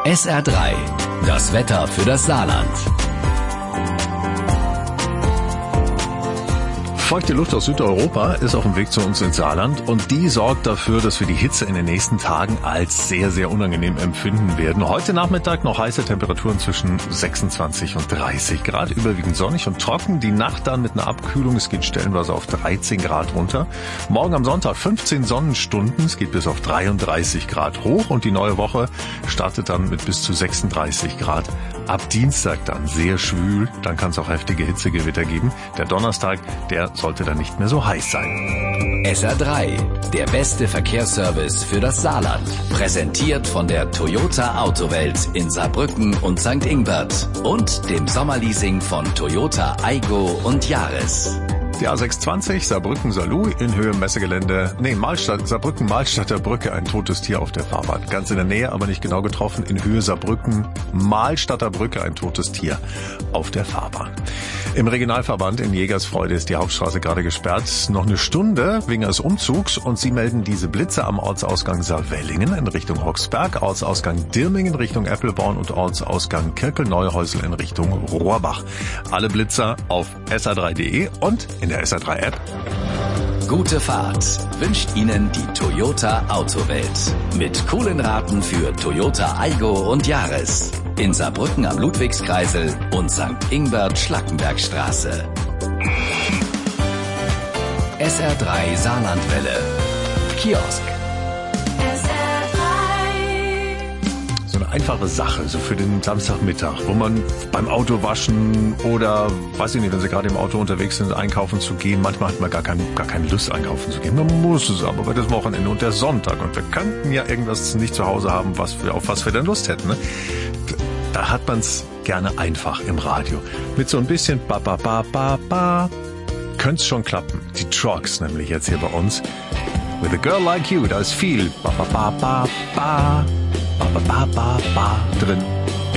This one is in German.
SR3, das Wetter für das Saarland. Feuchte Luft aus Südeuropa ist auf dem Weg zu uns ins Saarland und die sorgt dafür, dass wir die Hitze in den nächsten Tagen als sehr, sehr unangenehm empfinden werden. Heute Nachmittag noch heiße Temperaturen zwischen 26 und 30 Grad, überwiegend sonnig und trocken. Die Nacht dann mit einer Abkühlung, es geht stellenweise auf 13 Grad runter. Morgen am Sonntag 15 Sonnenstunden, es geht bis auf 33 Grad hoch und die neue Woche startet dann mit bis zu 36 Grad. Ab Dienstag dann sehr schwül, dann kann es auch heftige Hitzegewitter geben. Der Donnerstag, der sollte dann nicht mehr so heiß sein. SR3, der beste Verkehrsservice für das Saarland. Präsentiert von der Toyota Autowelt in Saarbrücken und St. Ingbert und dem Sommerleasing von Toyota Aygo und Yaris. Die A620 Saarbrücken-Salou in Höhe Messegelände, Saarbrücken-Mahlstadter Brücke, ein totes Tier auf der Fahrbahn. Ganz in der Nähe, aber nicht genau getroffen, in Höhe Saarbrücken-Mahlstadter Brücke, ein totes Tier auf der Fahrbahn. Im Regionalverband in Jägersfreude ist die Hauptstraße gerade gesperrt. Noch eine Stunde wegen eines Umzugs und sie melden diese Blitze am Ortsausgang Saarwellingen in Richtung Hochsberg, Ortsausgang Dirmingen Richtung Eppelborn und Ortsausgang Kirkel-Neuhäusel in Richtung Rohrbach. Alle Blitzer auf sr3.de und in der SR3-App. Gute Fahrt wünscht Ihnen die Toyota Autowelt. Mit coolen Raten für Toyota Aygo und Yaris. In Saarbrücken am Ludwigskreisel und St. Ingbert-Schlackenbergstraße. SR3 Saarlandwelle. Kiosk. So eine einfache Sache, so für den Samstagmittag, wo man beim Autowaschen oder, weiß ich nicht, wenn Sie gerade im Auto unterwegs sind, einkaufen zu gehen. Manchmal hat man gar keine Lust, einkaufen zu gehen. Man muss es aber bei das Wochenende und der Sonntag. Und wir könnten ja irgendwas nicht zu Hause haben, auf was wir denn Lust hätten, ne? Da hat man's gerne einfach im Radio. Mit so ein bisschen ba-ba-ba-ba-ba. Könnte's schon klappen. Die Trucks nämlich jetzt hier bei uns. With a girl like you, da ist viel ba-ba-ba-ba-ba, ba-ba-ba-ba-ba drin.